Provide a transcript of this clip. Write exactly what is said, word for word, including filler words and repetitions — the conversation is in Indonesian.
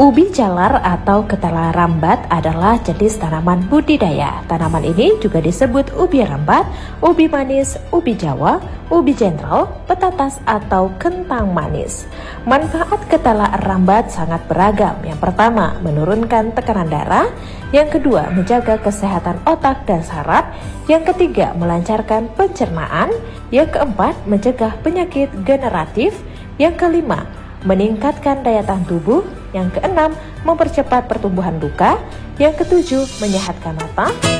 Ubi jalar atau ketela rambat adalah jenis tanaman budidaya. Tanaman ini juga disebut ubi rambat, ubi manis, ubi jawa, ubi jenderal, petatas atau kentang manis. Manfaat ketela rambat sangat beragam. Yang pertama, menurunkan tekanan darah. Yang kedua, menjaga kesehatan otak dan saraf. Yang ketiga, melancarkan pencernaan. Yang keempat, mencegah penyakit generatif. Yang kelima, meningkatkan daya tahan tubuh. Yang keenam, mempercepat pertumbuhan luka. Yang ketujuh, menyehatkan mata.